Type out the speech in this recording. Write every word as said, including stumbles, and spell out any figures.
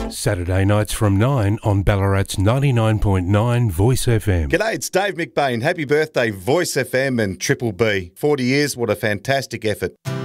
Saturday nights from nine on Ballarat's ninety-nine point nine Voice F M. G'day, it's Dave McBain. Happy birthday, Voice F M and Triple B. forty years, what a fantastic effort.